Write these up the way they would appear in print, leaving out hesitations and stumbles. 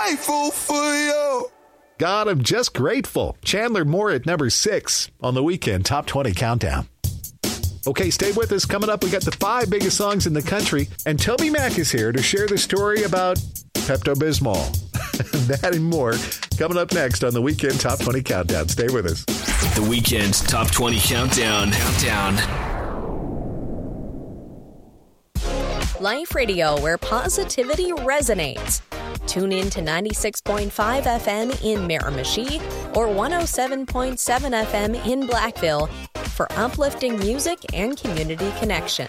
grateful for you. God, I'm just grateful. Chandler Moore at number 6 on the Weekend Top 20 Countdown. Okay, stay with us. Coming up, we got the 5 biggest songs in the country, and Toby Mac is here to share the story about Pepto-Bismol. That and more coming up next on the Weekend Top 20 Countdown. Stay with us. The Weekend Top 20 Countdown. Life Radio, where positivity resonates. Tune in to 96.5 FM in Miramichi or 107.7 FM in Blackville for uplifting music and community connection.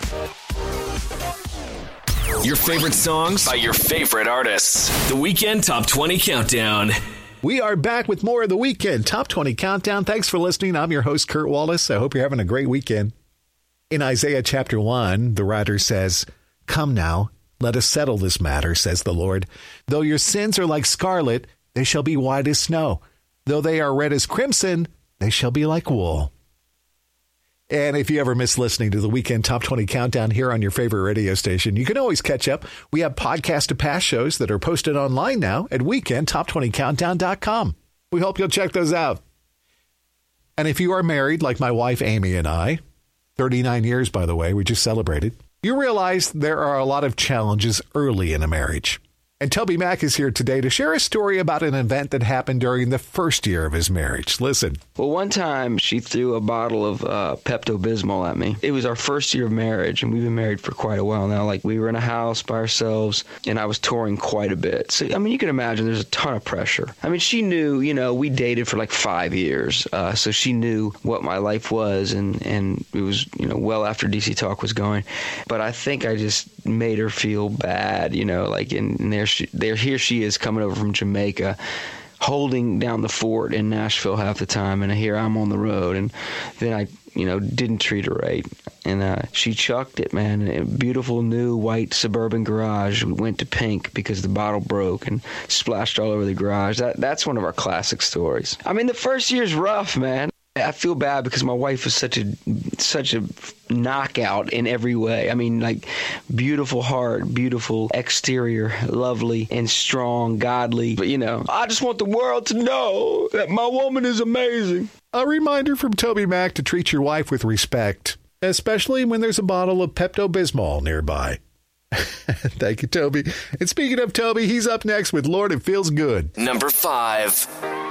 Your favorite songs by your favorite artists. The Weekend Top 20 Countdown. We are back with more of the Weekend Top 20 Countdown. Thanks for listening. I'm your host, Kurt Wallace. I hope you're having a great weekend. In Isaiah chapter 1, the writer says, "Come now, let us settle this matter, says the Lord. Though your sins are like scarlet, they shall be white as snow. Though they are red as crimson, they shall be like wool." And if you ever miss listening to the Weekend Top 20 Countdown here on your favorite radio station, you can always catch up. We have podcasts of past shows that are posted online now at weekendtop20countdown.com. We hope you'll check those out. And if you are married, like my wife Amy and I, 39 years, by the way, we just celebrated, you realize there are a lot of challenges early in a marriage. And Toby Mac is here today to share a story about an event that happened during the first year of his marriage. Listen. Well, one time she threw a bottle of Pepto-Bismol at me. It was our first year of marriage, and we've been married for quite a while now. Like, we were in a house by ourselves, and I was touring quite a bit. So, I mean, you can imagine there's a ton of pressure. I mean, she knew, we dated for like 5 years, so she knew what my life was, and it was, well after DC Talk was going. But I think I just made her feel bad, and here she is coming over from Jamaica, holding down the fort in Nashville half the time, and here I'm on the road, and then I didn't treat her right, and she chucked it, man. A beautiful new white suburban garage. We went to pink because the bottle broke and splashed all over the garage. That's one of our classic stories. I mean, the first year's rough, man. I feel bad because my wife was such a knockout in every way. I mean, like, beautiful heart, beautiful exterior, lovely and strong, godly. But, I just want the world to know that my woman is amazing. A reminder from Toby Mac to treat your wife with respect, especially when there's a bottle of Pepto-Bismol nearby. Thank you, Toby. And speaking of Toby, he's up next with Lord, It Feels Good. Number 5.